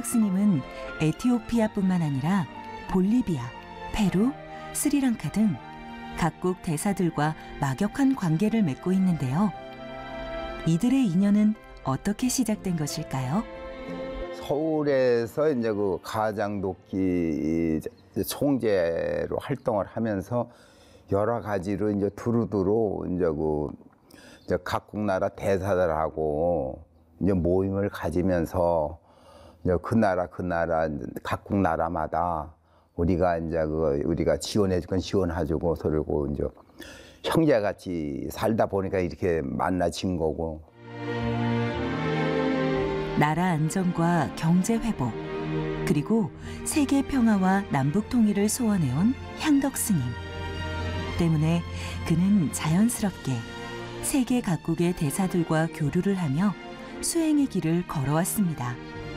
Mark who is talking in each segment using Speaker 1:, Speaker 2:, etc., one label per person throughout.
Speaker 1: 향덕 스님은 에티오피아뿐만 아니라 볼리비아, 페루, 스리랑카 등 각국 대사들과 막역한 관계를 맺고 있는데요. 이들의 인연은 어떻게 시작된 것일까요?
Speaker 2: 서울에서 이제 그 가장독기 총재로 활동을 하면서 여러 가지로 이제 두루두루 이제 각국 나라 대사들하고 이제 모임을 가지면서 이제 그 나라 각국 나라마다 우리가 지원해줄 건 지원해주고 그리고 이제 형제같이 살다 보니까 이렇게 만나진 거고.
Speaker 1: 나라 안정과 경제 회복, 그리고 세계 평화와 남북 통일을 소원해온 향덕 스님. 때문에 그는 자연스럽게 세계 각국의 대사들과 교류를 하며 수행의 길을 걸어왔습니다.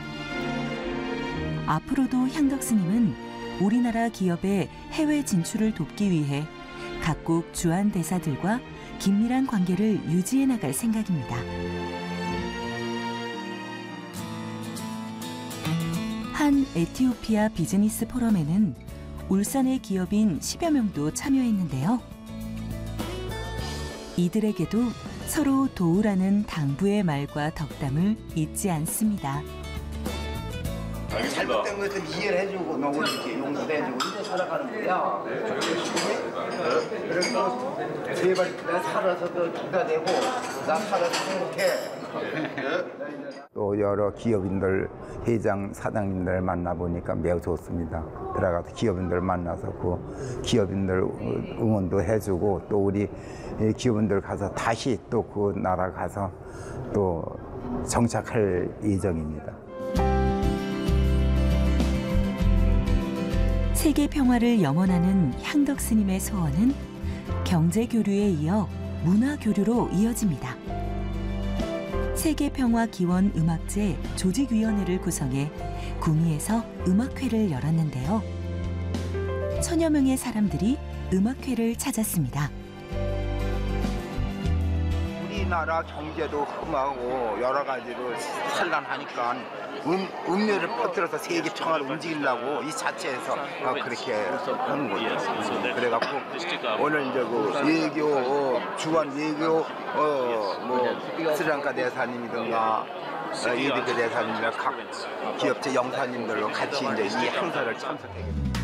Speaker 1: 앞으로도 향덕 스님은 우리나라 기업의 해외 진출을 돕기 위해 각국 주한 대사들과 긴밀한 관계를 유지해 나갈 생각입니다. 한 에티오피아 비즈니스 포럼에는 울산의 기업인 10여 명도 참여했는데요. 이들에게도 서로 도우라는 당부의 말과 덕담을 잊지 않습니다.
Speaker 2: 잘못된 것은 이해를 해주고 너무 이렇게 용서도 해주고 이제 살아가는 거야. 그래서 제발 나 살아서도 기가 되고 나 살아서 행복해. 또 여러 기업인들, 회장, 사장님들 만나보니까 매우 좋습니다. 들어가서 기업인들 만나서 그 기업인들 응원도 해주고 또 우리 기업인들 가서 다시 또 그 나라 가서 또 정착할 예정입니다.
Speaker 1: 세계 평화를 염원하는 향덕 스님의 소원은 경제 교류에 이어 문화 교류로 이어집니다. 세계 평화 기원 음악제 조직위원회를 구성해 구미에서 음악회를 열었는데요. 천여 명의 사람들이 음악회를 찾았습니다.
Speaker 2: 우리나라 경제도 흠하고 여러 가지로 산란하니까 음료를 퍼뜨려서 세계 평화를 움직이려고 이 자체에서 그렇게 하는 거죠. 그래갖고 오늘 이제 그 외교 주한 외교 스리랑카 대사님이든가 EDP 대사님이나 각 기업체 영사님들로 같이 이제 이 행사를 참석하겠습니다.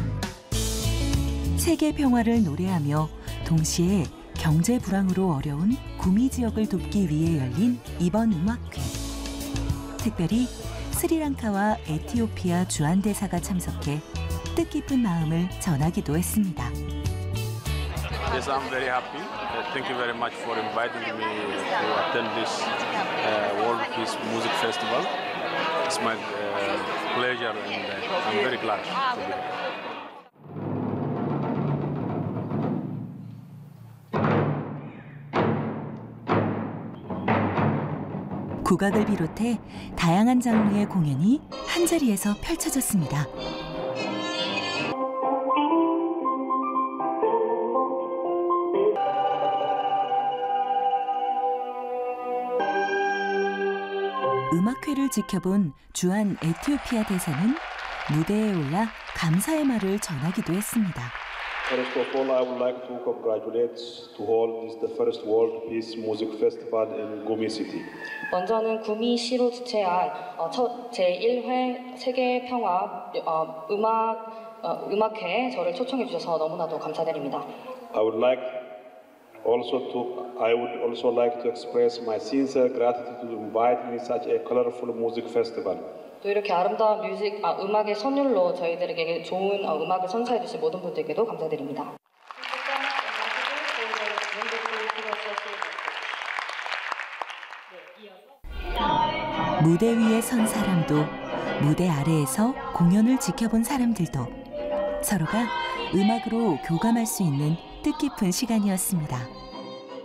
Speaker 1: 세계 평화를 노래하며 동시에 경제 불황으로 어려운 구미 지역을 돕기 위해 열린 이번 음악회. 특별히 스리랑카와 에티오피아 주한대사가 참석해 뜻깊은 마음을 전하기도 했습니다.
Speaker 3: Yes, I'm very happy. Thank you very much for inviting me to attend this World Peace Music Festival. It's my pleasure and I'm very glad to be here.
Speaker 1: 국악을 비롯해 다양한 장르의 공연이 한자리에서 펼쳐졌습니다. 음악회를 지켜본 주한 에티오피아 대사는 무대에 올라 감사의 말을 전하기도 했습니다.
Speaker 4: First of all, I would like to congratulate to hold this the first World Peace Music Festival in Gumi City.
Speaker 5: 먼저는 구미시로 주최한 제1회 세계 평화 음악회에 저를 초청해 주셔서 너무나도 감사드립니다.
Speaker 4: I would also like to express my sincere gratitude to invite me such a colorful music festival.
Speaker 5: 또 이렇게 아름다운 음악의 선율로 저희들에게 좋은 음악을 선사해 주신 모든 분들께도 감사드립니다.
Speaker 1: 무대 위에 선 사람도 무대 아래에서 공연을 지켜본 사람들도 서로가 음악으로 교감할 수 있는 뜻깊은 시간이었습니다.